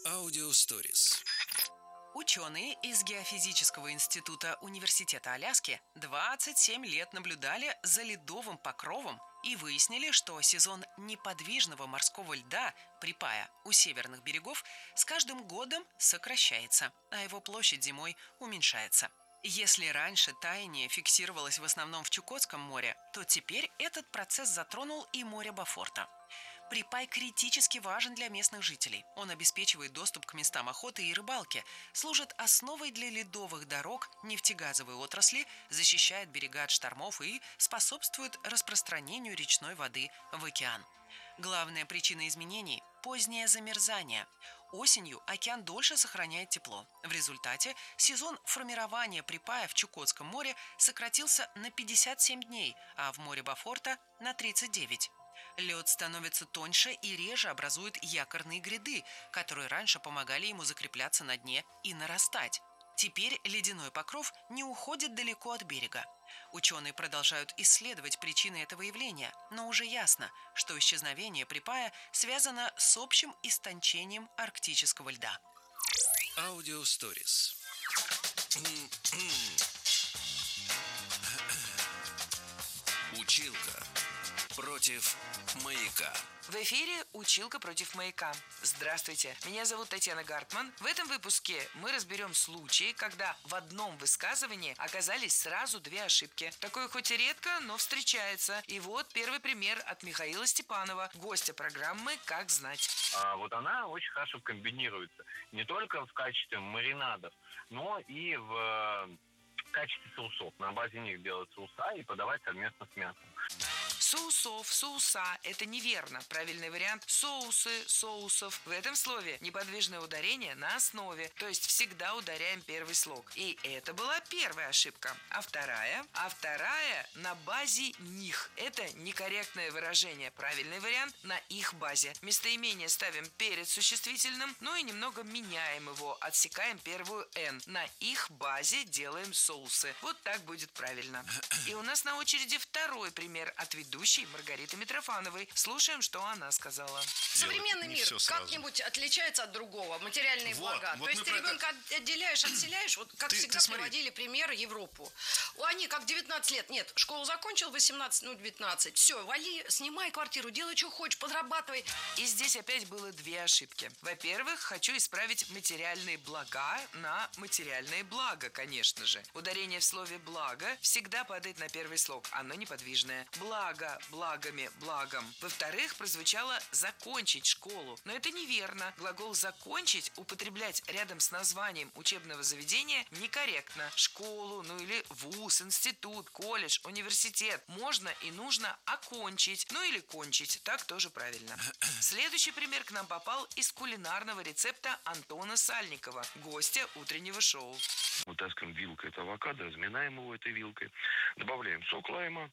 Аудиосторис. Ученые из Геофизического института Университета Аляски 27 лет наблюдали за ледовым покровом и выяснили, что сезон неподвижного морского льда припая у северных берегов с каждым годом сокращается, а его площадь зимой уменьшается. Если раньше таяние фиксировалось в основном в Чукотском море, то теперь этот процесс затронул и море Бофорта. Припай критически важен для местных жителей. Он обеспечивает доступ к местам охоты и рыбалки, служит основой для ледовых дорог, нефтегазовой отрасли, защищает берега от штормов и способствует распространению речной воды в океан. Главная причина изменений – позднее замерзание. Осенью океан дольше сохраняет тепло. В результате сезон формирования припая в Чукотском море сократился на 57 дней, а в море Бофорта – на 39. Лед становится тоньше и реже образует якорные гряды, которые раньше помогали ему закрепляться на дне и нарастать. Теперь ледяной покров не уходит далеко от берега. Ученые продолжают исследовать причины этого явления, но уже ясно, что исчезновение припая связано с общим истончением арктического льда. Аудиосторис. Училка против маяка. В эфире «Училка против маяка». Здравствуйте, меня зовут Татьяна Гартман. В этом выпуске мы разберем случаи, когда в одном высказывании оказались сразу две ошибки. Такое хоть и редко, но встречается. И вот первый пример от Михаила Степанова, гостя программы «Как знать». Вот она очень хорошо комбинируется не только в качестве маринадов, но и в качестве соусов. На базе них делать соуса и подавать совместно с мясом. Соусов, соуса – это неверно. Правильный вариант – соусы, соусов. В этом слове неподвижное ударение на основе, то есть всегда ударяем первый слог. И это была первая ошибка. А вторая на базе них. Это некорректное выражение. Правильный вариант – на их базе. Местоимение ставим перед существительным, но и немного меняем его. Отсекаем первую «н». На их базе делаем соусы. Вот так будет правильно. И у нас на очереди второй пример от ведущей Маргариты Митрофановой. Слушаем, что она сказала. Современный мир как-нибудь отличается от другого, материальные блага. То есть ты ребенка отделяешь, отселяешь, вот как всегда приводили пример Европу. Они как 19 лет, нет, школу закончил, 18, 19, все, вали, снимай квартиру, делай, что хочешь, подрабатывай. И здесь опять было две ошибки. Во-первых, хочу исправить материальные блага на материальные блага, конечно же. Ударение в слове «благо» всегда падает на первый слог, оно неподвижное. Благо, благами, благом. Во-вторых, прозвучало «закончить школу». Но это неверно. Глагол «закончить» употреблять рядом с названием учебного заведения некорректно. Школу, ну или вуз, институт, колледж, университет можно и нужно окончить. Ну или кончить. Так тоже правильно. Следующий пример к нам попал из кулинарного рецепта Антона Сальникова, гостя утреннего шоу. Вытаскиваем вилкой это авокадо, разминаем его этой вилкой, добавляем сок лайма,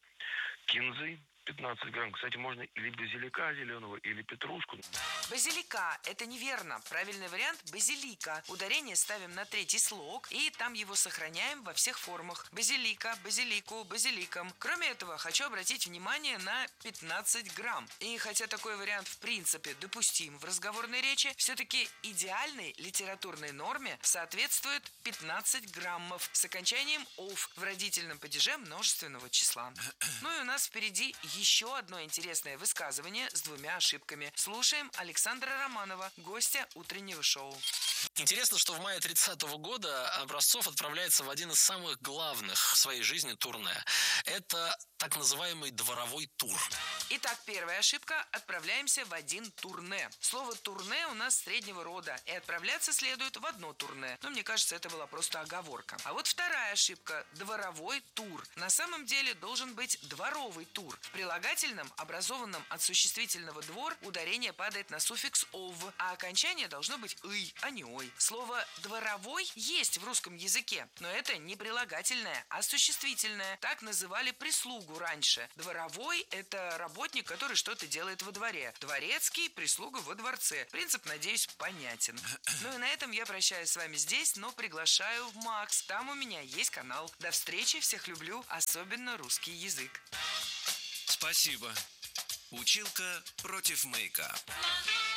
кинзы 15 грамм. Кстати, можно или базилика зеленого, или петрушку. Базилика – это неверно. Правильный вариант – базилика. Ударение ставим на третий слог, и там его сохраняем во всех формах. Базилика, базилику, базиликом. Кроме этого, хочу обратить внимание на 15 грамм. И хотя такой вариант в принципе допустим в разговорной речи, все-таки идеальной литературной норме соответствует 15 граммов с окончанием «ов» в родительном падеже множественного числа. Ну и у нас впереди еще одно интересное высказывание с двумя ошибками. Слушаем Александра Романова, гостя утреннего шоу. Интересно, что в мае 30-го года Образцов отправляется в один из самых главных в своей жизни турне. Это так называемый дворовой тур. Итак, первая ошибка. Отправляемся в один турне. Слово «турне» у нас среднего рода, и отправляться следует в одно турне. Но мне кажется, это была просто оговорка. А вот вторая ошибка. Дворовой тур. На самом деле должен быть дворовый тур. В прилагательном, образованном от существительного «двор», ударение падает на суффикс «ов», а окончание должно быть «ый», а не «ой». Слово «дворовой» есть в русском языке, но это не прилагательное, а существительное. Так называли прислугу раньше. Дворовой – это работник, который что-то делает во дворе. Дворецкий – прислуга во дворце. Принцип, надеюсь, понятен. Ну и на этом я прощаюсь с вами здесь, но приглашаю в Макс. Там у меня есть канал. До встречи, всех люблю, особенно русский язык. Спасибо. Училка против маяка.